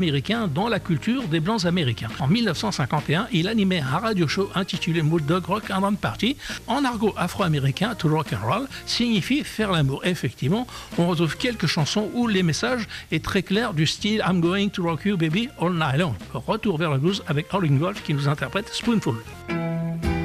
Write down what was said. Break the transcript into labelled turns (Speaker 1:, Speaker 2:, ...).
Speaker 1: américain dans la culture des Blancs américains. En 1951, il animait un radio show intitulé Mood Dog Rock and Roll Party. En argot afro-américain, to rock and roll signifie faire l'amour. Effectivement, on retrouve quelques chansons où les messages est très clair du style I'm going to rock you baby all night long. Retour vers le blues avec Howlin' Wolf qui nous interprète Spoonful.